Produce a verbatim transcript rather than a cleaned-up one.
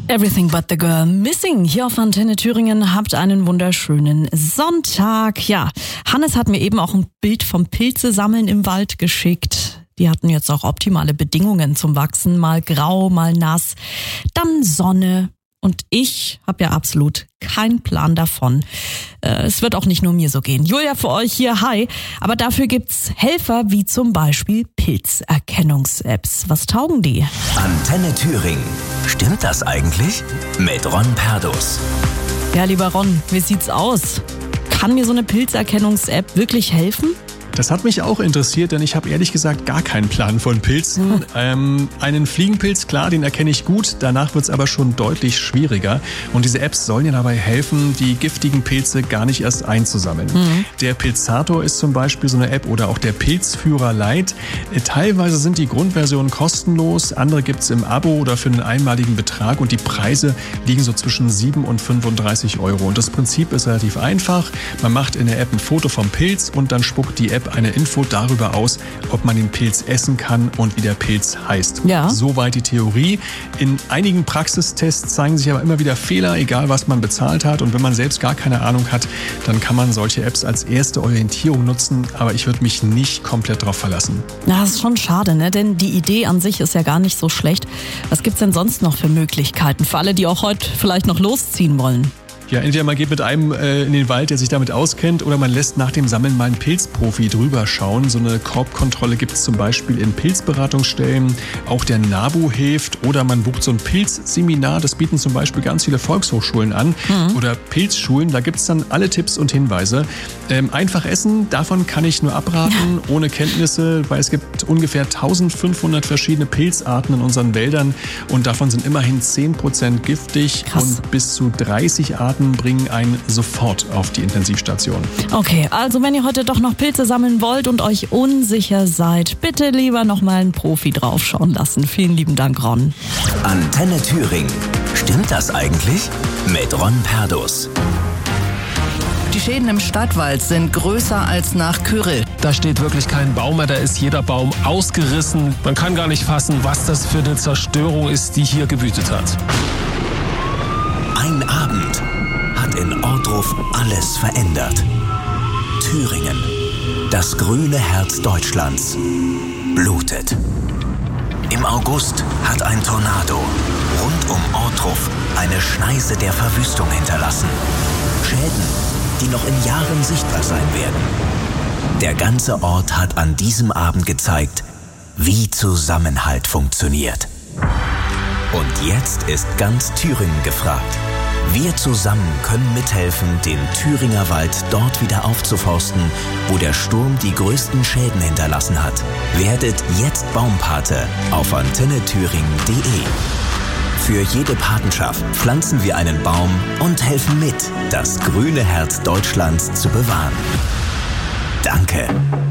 Everything but the girl missing. Hier auf Antenne Thüringen. Habt einen wunderschönen Sonntag. Ja, Hannes hat mir eben auch ein Bild vom Pilze-Sammeln im Wald geschickt. Die hatten jetzt auch optimale Bedingungen zum Wachsen. Mal grau, mal nass, dann Sonne. Und ich habe ja absolut keinen Plan davon. Äh, es wird auch nicht nur mir so gehen. Julia für euch hier, hi. Aber dafür gibt's Helfer wie zum Beispiel Pilzerkennungs-Apps. Was taugen die? Antenne Thüringen. Stimmt das eigentlich? Mit Ron Perdus. Ja, lieber Ron, wie sieht's aus? Kann mir so eine Pilzerkennungs-App wirklich helfen? Das hat mich auch interessiert, denn ich habe ehrlich gesagt gar keinen Plan von Pilzen. Mhm. Ähm, einen Fliegenpilz, klar, den erkenne ich gut. Danach wird es aber schon deutlich schwieriger. Und diese Apps sollen ja dabei helfen, die giftigen Pilze gar nicht erst einzusammeln. Mhm. Der Pilzator ist zum Beispiel so eine App oder auch der Pilzführer Lite. Teilweise sind die Grundversionen kostenlos, andere gibt es im Abo oder für einen einmaligen Betrag. Und die Preise liegen so zwischen sieben und fünfunddreißig Euro. Und das Prinzip ist relativ einfach. Man macht in der App ein Foto vom Pilz und dann spuckt die App eine Info darüber aus, ob man den Pilz essen kann und wie der Pilz heißt. Ja. Soweit die Theorie. In einigen Praxistests zeigen sich aber immer wieder Fehler, egal was man bezahlt hat. Und wenn man selbst gar keine Ahnung hat, dann kann man solche Apps als erste Orientierung nutzen. Aber ich würde mich nicht komplett drauf verlassen. Ja, das ist schon schade, ne? Denn die Idee an sich ist ja gar nicht so schlecht. Was gibt's denn sonst noch für Möglichkeiten? Für alle, die auch heute vielleicht noch losziehen wollen. Ja, entweder man geht mit einem äh, in den Wald, der sich damit auskennt, oder man lässt nach dem Sammeln mal einen Pilzprofi drüber schauen. So eine Korbkontrolle gibt es zum Beispiel in Pilzberatungsstellen. Auch der NABU hilft. Oder man bucht so ein Pilzseminar. Das bieten zum Beispiel ganz viele Volkshochschulen an. Mhm. Oder Pilzschulen. Da gibt es dann alle Tipps und Hinweise. Ähm, einfach essen, davon kann ich nur abraten, ja. Ohne Kenntnisse, weil es gibt ungefähr eintausendfünfhundert verschiedene Pilzarten in unseren Wäldern. Und davon sind immerhin zehn Prozent giftig. Krass. Und bis zu dreißig Arten bringen einen sofort auf die Intensivstation. Okay, also wenn ihr heute doch noch Pilze sammeln wollt und euch unsicher seid, bitte lieber noch mal einen Profi draufschauen lassen. Vielen lieben Dank, Ron. Antenne Thüringen. Stimmt das eigentlich? Mit Ron Perdus. Die Schäden im Stadtwald sind größer als nach Kyrill. Da steht wirklich kein Baum mehr, da ist jeder Baum ausgerissen. Man kann gar nicht fassen, was das für eine Zerstörung ist, die hier gewütet hat. Ein Abend hat in Ohrdruf alles verändert. Thüringen, das grüne Herz Deutschlands, blutet. Im August hat ein Tornado rund um Ohrdruf eine Schneise der Verwüstung hinterlassen. Schäden, die noch in Jahren sichtbar sein werden. Der ganze Ort hat an diesem Abend gezeigt, wie Zusammenhalt funktioniert. Und jetzt ist ganz Thüringen gefragt. Wir zusammen können mithelfen, den Thüringer Wald dort wieder aufzuforsten, wo der Sturm die größten Schäden hinterlassen hat. Werdet jetzt Baumpate auf antenne thüringen punkt de. Für jede Patenschaft pflanzen wir einen Baum und helfen mit, das grüne Herz Deutschlands zu bewahren. Danke.